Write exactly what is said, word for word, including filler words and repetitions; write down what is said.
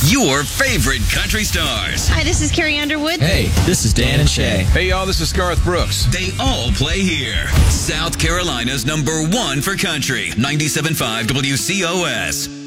Your favorite country stars. Hi, this is Carrie Underwood. Hey, this is Dan and Shay. Hey, y'all, this is Garth Brooks. They all play here. South Carolina's number one for country. ninety-seven point five W C O S.